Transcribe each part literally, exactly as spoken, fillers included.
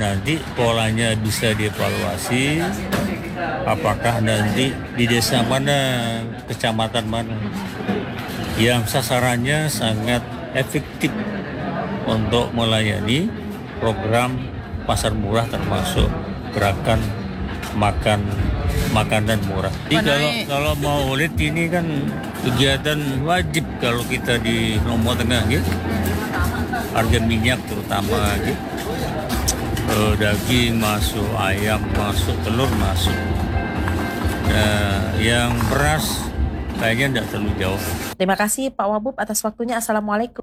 nanti polanya bisa dievaluasi, apakah nanti di desa mana, kecamatan mana yang sasarannya sangat efektif untuk melayani program pasar murah termasuk gerakan makan makanan murah. Jadi kalau kalau Maulid ini kan kegiatan wajib kalau kita di Lombok Tengah gitu. Harga minyak terutama gitu. Uh, daging masuk, ayam masuk, telur masuk. Nah, yang beras kayaknya tidak terlalu jauh. Terima kasih Pak Wabub atas waktunya. Assalamualaikum.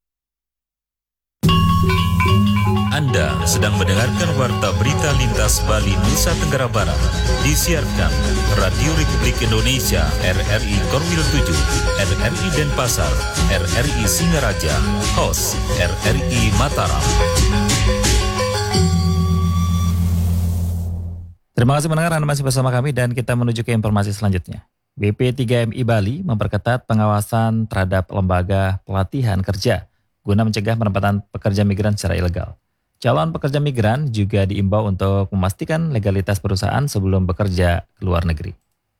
Anda sedang mendengarkan Warta Berita Lintas Bali Nusa Tenggara Barat. Disiarkan Radio Republik Indonesia R R I Korwil tujuh, R R I Denpasar, R R I Singaraja, host R R I Mataram. Terima kasih mendengar, Anda masih bersama kami dan kita menuju ke informasi selanjutnya. B P tiga M I Bali memperketat pengawasan terhadap lembaga pelatihan kerja guna mencegah penempatan pekerja migran secara ilegal. Calon pekerja migran juga diimbau untuk memastikan legalitas perusahaan sebelum bekerja ke luar negeri.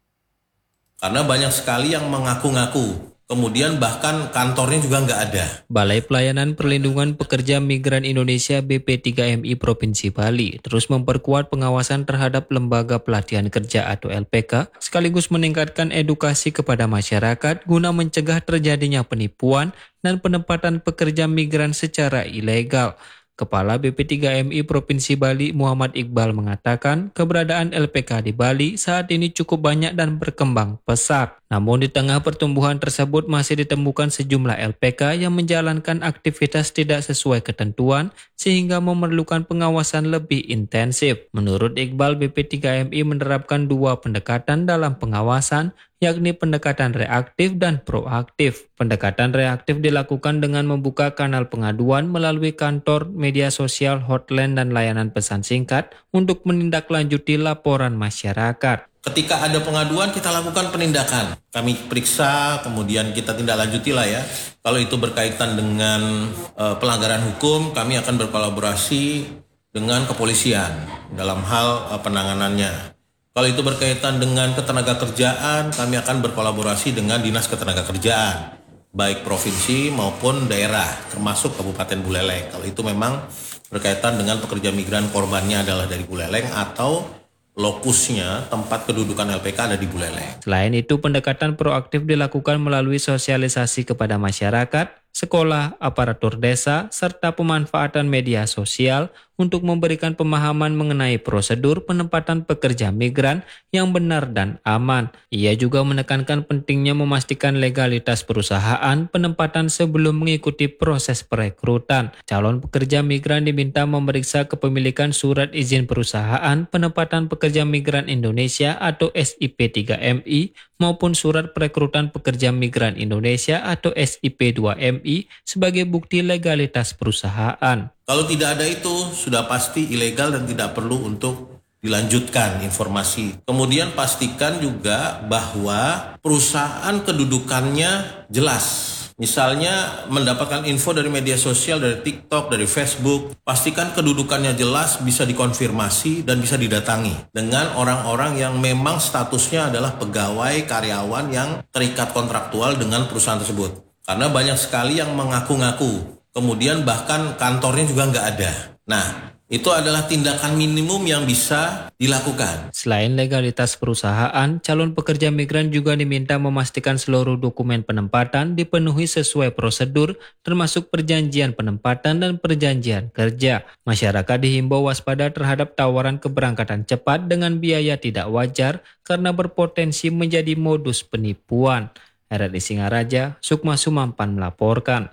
Karena banyak sekali yang mengaku-ngaku, kemudian bahkan kantornya juga nggak ada. Balai Pelayanan Perlindungan Pekerja Migran Indonesia B P tiga M I Provinsi Bali terus memperkuat pengawasan terhadap lembaga pelatihan kerja atau L P K, sekaligus meningkatkan edukasi kepada masyarakat guna mencegah terjadinya penipuan dan penempatan pekerja migran secara ilegal. Kepala B P tiga M I Provinsi Bali Muhammad Iqbal mengatakan keberadaan L P K di Bali saat ini cukup banyak dan berkembang pesat. Namun di tengah pertumbuhan tersebut masih ditemukan sejumlah L P K yang menjalankan aktivitas tidak sesuai ketentuan sehingga memerlukan pengawasan lebih intensif. Menurut Iqbal, B P tiga M I menerapkan dua pendekatan dalam pengawasan, yakni pendekatan reaktif dan proaktif. Pendekatan reaktif dilakukan dengan membuka kanal pengaduan melalui kantor, media sosial, hotline, dan layanan pesan singkat untuk menindaklanjuti laporan masyarakat. Ketika ada pengaduan, kita lakukan penindakan. Kami periksa, kemudian kita tindak lanjuti lah ya. Kalau itu berkaitan dengan uh, pelanggaran hukum, kami akan berkolaborasi dengan kepolisian dalam hal uh, penanganannya. Kalau itu berkaitan dengan ketenagakerjaan, kami akan berkolaborasi dengan Dinas Ketenagakerjaan, baik provinsi maupun daerah, termasuk Kabupaten Buleleng. Kalau itu memang berkaitan dengan pekerja migran, korbannya adalah dari Buleleng atau lokusnya, tempat kedudukan L P K ada di Buleleng. Selain itu, pendekatan proaktif dilakukan melalui sosialisasi kepada masyarakat, sekolah, aparatur desa, serta pemanfaatan media sosial untuk memberikan pemahaman mengenai prosedur penempatan pekerja migran yang benar dan aman. Ia juga menekankan pentingnya memastikan legalitas perusahaan penempatan sebelum mengikuti proses perekrutan. Calon pekerja migran diminta memeriksa kepemilikan surat izin perusahaan penempatan pekerja migran Indonesia atau S I P tiga M I maupun surat perekrutan pekerja migran Indonesia atau S I P dua M I sebagai bukti legalitas perusahaan. Kalau tidak ada itu, sudah pasti ilegal dan tidak perlu untuk dilanjutkan informasi. Kemudian pastikan juga bahwa perusahaan kedudukannya jelas. Misalnya mendapatkan info dari media sosial, dari TikTok, dari Facebook, pastikan kedudukannya jelas, bisa dikonfirmasi dan bisa didatangi dengan orang-orang yang memang statusnya adalah pegawai karyawan yang terikat kontraktual dengan perusahaan tersebut. Karena banyak sekali yang mengaku-ngaku, kemudian bahkan kantornya juga nggak ada. Nah, itu adalah tindakan minimum yang bisa dilakukan. Selain legalitas perusahaan, calon pekerja migran juga diminta memastikan seluruh dokumen penempatan dipenuhi sesuai prosedur, termasuk perjanjian penempatan dan perjanjian kerja. Masyarakat dihimbau waspada terhadap tawaran keberangkatan cepat dengan biaya tidak wajar karena berpotensi menjadi modus penipuan. R R I Singaraja, Sukma Sumampan melaporkan.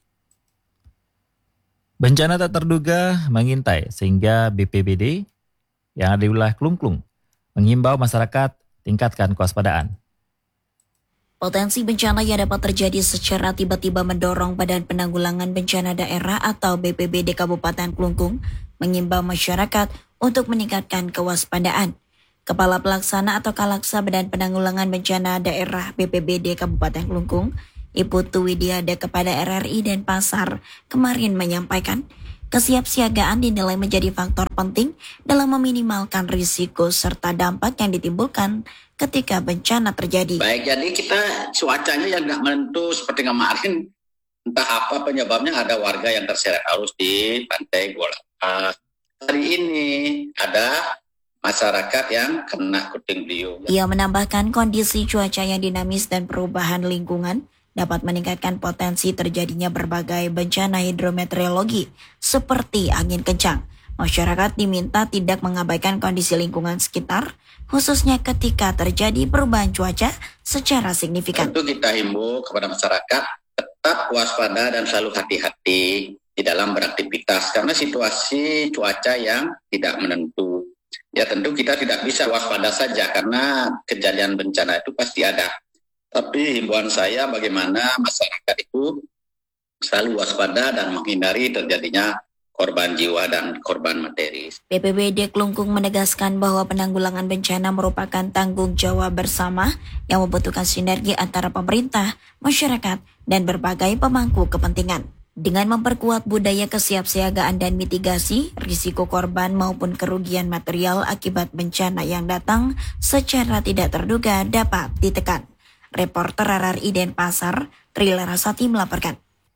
Bencana tak terduga mengintai sehingga B P B D yang ada di wilayah Klungklung menghimbau masyarakat tingkatkan kewaspadaan. Potensi bencana yang dapat terjadi secara tiba-tiba mendorong Badan Penanggulangan Bencana Daerah atau B P B D Kabupaten Klungkung mengimbau masyarakat untuk meningkatkan kewaspadaan. Kepala Pelaksana atau Kalaksa Badan Penanggulangan Bencana Daerah B P B D Kabupaten Klungkung, Ibu Tuwidiade kepada R R I Denpasar kemarin menyampaikan, Kesiapsiagaan dinilai menjadi faktor penting dalam meminimalkan risiko serta dampak yang ditimbulkan ketika bencana terjadi. Baik, jadi kita cuacanya yang nggak menentu seperti kemarin, entah apa penyebabnya, ada warga yang terseret arus di pantai Golaka. Hari ini ada masyarakat yang kena puting beliung. Ia menambahkan kondisi cuaca yang dinamis dan perubahan lingkungan dapat meningkatkan potensi terjadinya berbagai bencana hidrometeorologi seperti angin kencang. Masyarakat diminta tidak mengabaikan kondisi lingkungan sekitar, khususnya ketika terjadi perubahan cuaca secara signifikan. Tentu kita himbau kepada masyarakat tetap waspada dan selalu hati-hati di dalam beraktivitas karena situasi cuaca yang tidak menentu. Ya tentu kita tidak bisa waspada saja karena kejadian bencana itu pasti ada. Tapi himbauan saya bagaimana masyarakat itu selalu waspada dan menghindari terjadinya korban jiwa dan korban materi. B P B D Klungkung menegaskan bahwa penanggulangan bencana merupakan tanggung jawab bersama yang membutuhkan sinergi antara pemerintah, masyarakat, dan berbagai pemangku kepentingan. Dengan memperkuat budaya kesiapsiagaan dan mitigasi, risiko korban maupun kerugian material akibat bencana yang datang secara tidak terduga dapat ditekan. Reporter R R I Denpasar, Tri Larasati melaporkan.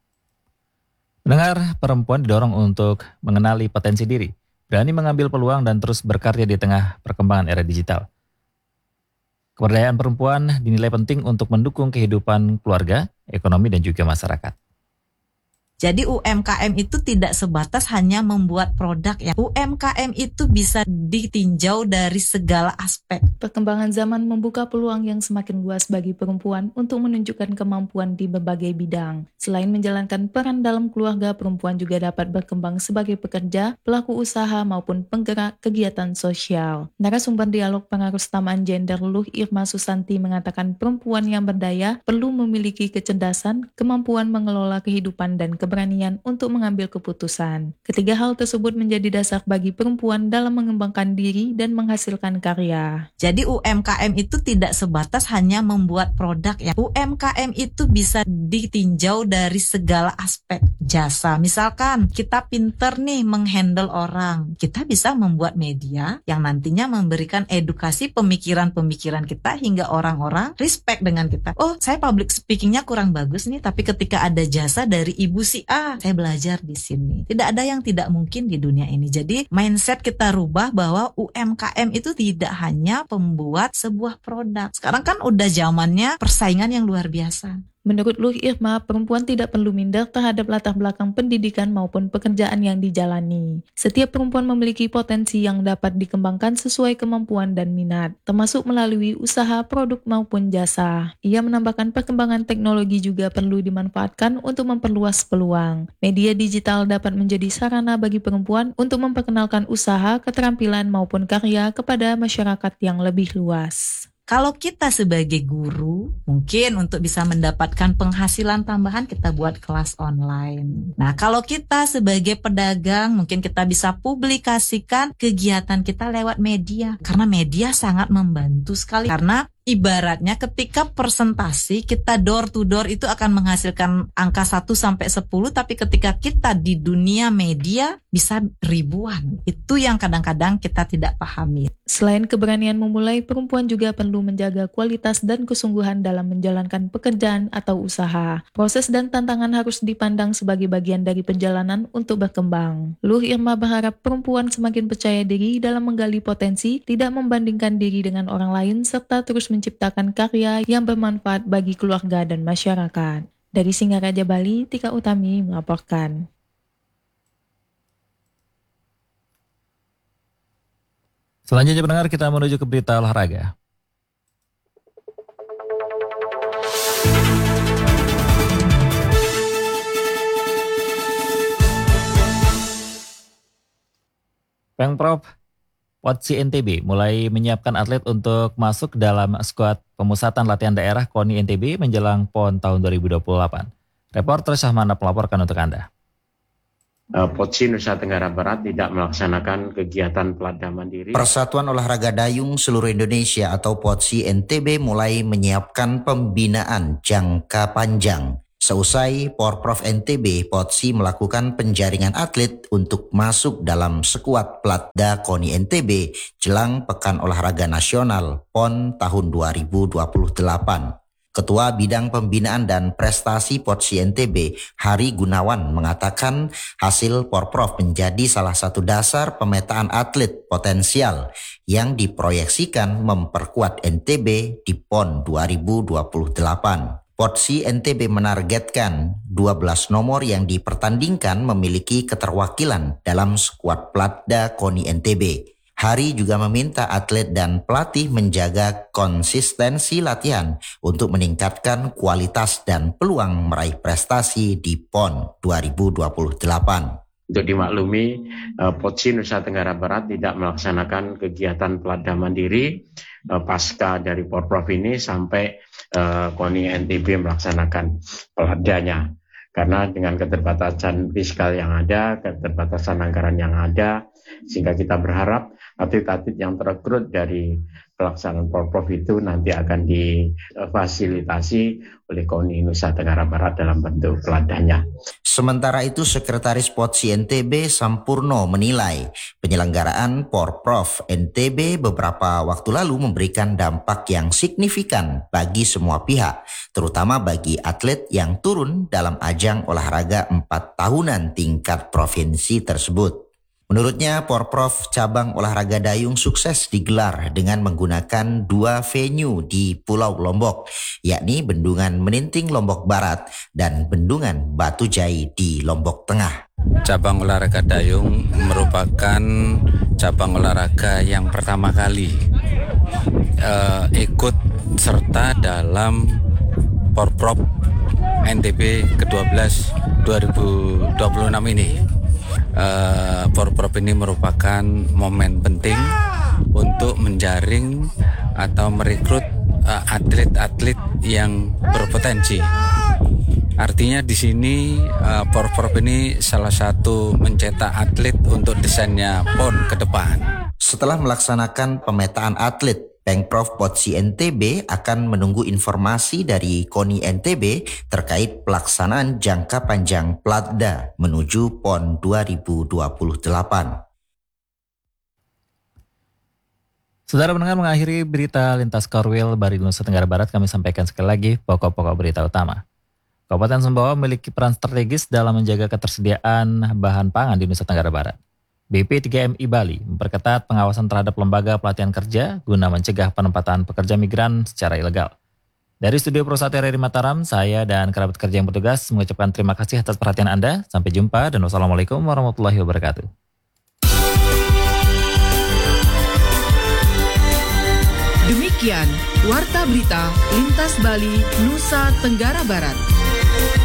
Pendengar, perempuan didorong untuk mengenali potensi diri, berani mengambil peluang dan terus berkarya di tengah perkembangan era digital. Keberdayaan perempuan dinilai penting untuk mendukung kehidupan keluarga, ekonomi, dan juga masyarakat. Jadi U M K M itu tidak sebatas hanya membuat produk ya. U M K M itu bisa ditinjau dari segala aspek. Perkembangan zaman membuka peluang yang semakin luas bagi perempuan untuk menunjukkan kemampuan di berbagai bidang. Selain menjalankan peran dalam keluarga, perempuan juga dapat berkembang sebagai pekerja, pelaku usaha maupun penggerak kegiatan sosial. Narasumber dialog pengaruh utamaan gender Luh Irma Susanti mengatakan perempuan yang berdaya perlu memiliki kecerdasan, kemampuan mengelola kehidupan dan keberanian keberanian untuk mengambil keputusan. Ketiga hal tersebut menjadi dasar bagi perempuan dalam mengembangkan diri dan menghasilkan karya. Jadi U M K M itu tidak sebatas hanya membuat produk ya. U M K M itu bisa ditinjau dari segala aspek jasa. Misalkan kita pinter nih menghandle orang, kita bisa membuat media yang nantinya memberikan edukasi pemikiran-pemikiran kita hingga orang-orang respect dengan kita. Oh, saya public speakingnya kurang bagus nih, tapi ketika ada jasa dari ibu si A, saya belajar di sini. Tidak ada yang tidak mungkin di dunia ini. Jadi mindset kita rubah bahwa U M K M itu tidak hanya pembuat sebuah produk. Sekarang kan udah zamannya persaingan yang luar biasa. Menurut Luh Irma, perempuan tidak perlu minder terhadap latar belakang pendidikan maupun pekerjaan yang dijalani. Setiap perempuan memiliki potensi yang dapat dikembangkan sesuai kemampuan dan minat, termasuk melalui usaha, produk maupun jasa. Ia menambahkan perkembangan teknologi juga perlu dimanfaatkan untuk memperluas peluang. Media digital dapat menjadi sarana bagi perempuan untuk memperkenalkan usaha, keterampilan maupun karya kepada masyarakat yang lebih luas. Kalau kita sebagai guru, mungkin untuk bisa mendapatkan penghasilan tambahan kita buat kelas online. Nah, kalau kita sebagai pedagang, mungkin kita bisa publikasikan kegiatan kita lewat media. Karena media sangat membantu sekali. Karena ibaratnya ketika presentasi kita door to door itu akan menghasilkan angka satu sampai sepuluh, tapi ketika kita di dunia media bisa ribuan. Itu yang kadang-kadang kita tidak pahami. Selain keberanian memulai, perempuan juga perlu menjaga kualitas dan kesungguhan dalam menjalankan pekerjaan atau usaha. Proses dan tantangan harus dipandang sebagai bagian dari perjalanan untuk berkembang. Luh Irma berharap perempuan semakin percaya diri dalam menggali potensi, tidak membandingkan diri dengan orang lain, serta terus menciptakan karya yang bermanfaat bagi keluarga dan masyarakat. Dari Singaraja, Bali, Tika Utami melaporkan. Selanjutnya pendengar, kita menuju ke berita olahraga. Pemprov Watsi N T B mulai menyiapkan atlet untuk masuk dalam skuad pemusatan latihan daerah K O N I N T B menjelang P O N tahun dua ribu dua puluh delapan. Reporter Syahmana melaporkan untuk Anda. Potsi Nusa Tenggara Barat tidak melaksanakan kegiatan pelatihan mandiri. Persatuan Olahraga Dayung Seluruh Indonesia atau Potsi N T B mulai menyiapkan pembinaan jangka panjang Seusai Porprov N T B, Potsi melakukan penjaringan atlet untuk masuk dalam skuad Platda KONI N T B jelang Pekan Olahraga Nasional P O N tahun dua ribu dua puluh delapan. Ketua Bidang Pembinaan dan Prestasi Potsi N T B, Hari Gunawan, mengatakan hasil Porprov menjadi salah satu dasar pemetaan atlet potensial yang diproyeksikan memperkuat N T B di P O N dua ribu dua puluh delapan. Potsi N T B menargetkan dua belas nomor yang dipertandingkan memiliki keterwakilan dalam skuad Platda KONI N T B. Hari juga meminta atlet dan pelatih menjaga konsistensi latihan untuk meningkatkan kualitas dan peluang meraih prestasi di P O N dua ribu dua puluh delapan. Untuk dimaklumi, Potsi Nusa Tenggara Barat tidak melaksanakan kegiatan Platda Mandiri pasca dari Porprov ini sampai KONI N T B melaksanakan Platdanya. Karena dengan keterbatasan fiskal yang ada, keterbatasan anggaran yang ada, sehingga kita berharap atlet-atlet yang terekrut dari pelaksanaan Porprov itu nanti akan difasilitasi oleh KONI Nusa Tenggara Barat dalam bentuk Platdanya. Sementara itu, Sekretaris Potsi N T B Sampurno menilai penyelenggaraan Porprov N T B beberapa waktu lalu memberikan dampak yang signifikan bagi semua pihak, terutama bagi atlet yang turun dalam ajang olahraga empat tahunan tingkat provinsi tersebut. Menurutnya, Porprov cabang olahraga dayung sukses digelar dengan menggunakan dua venue di Pulau Lombok, yakni Bendungan Meninting Lombok Barat dan Bendungan Batu Jai di Lombok Tengah. Cabang olahraga dayung merupakan cabang olahraga yang pertama kali uh, ikut serta dalam Porprov N T B ke dua belas dua ribu dua puluh enam ini. Uh, Porprov ini merupakan momen penting untuk menjaring atau merekrut uh, atlet-atlet yang berpotensi. Artinya di sini uh, Porprov ini salah satu mencetak atlet untuk desainnya P O N ke depan. Setelah melaksanakan pemetaan atlet, Pengprov Potsi N T B akan menunggu informasi dari KONI N T B terkait pelaksanaan jangka panjang Platda menuju P O N dua ribu dua puluh delapan. Saudara pendengar, mengakhiri berita lintas Korwil Bali Nusa Tenggara Barat, kami sampaikan sekali lagi pokok-pokok berita utama. Kabupaten Sumbawa memiliki peran strategis dalam menjaga ketersediaan bahan pangan di Nusa Tenggara Barat. B P tiga M I Bali memperketat pengawasan terhadap lembaga pelatihan kerja guna mencegah penempatan pekerja migran secara ilegal. Dari studio Prosat R R I Mataram, saya dan kerabat kerja yang bertugas mengucapkan terima kasih atas perhatian Anda. Sampai jumpa dan wassalamualaikum warahmatullahi wabarakatuh. Demikian Warta Berita Lintas Bali Nusa Tenggara Barat.